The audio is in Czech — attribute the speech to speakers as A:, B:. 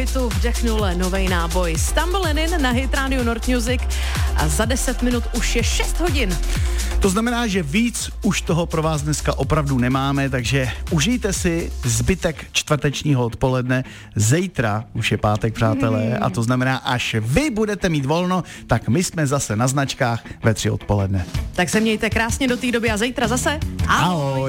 A: Tu vdechnul novej náboj Stumblein na Hit Radio North Music a za 10 minut už je 6 hodin.
B: To znamená, že víc už toho pro vás dneska opravdu nemáme, takže užijte si zbytek čtvrtečního odpoledne. Zítra už je pátek, přátelé, a to znamená, až vy budete mít volno, tak my jsme zase na značkách ve 3 odpoledne.
A: Tak se mějte krásně do té doby a zítra zase ahoj.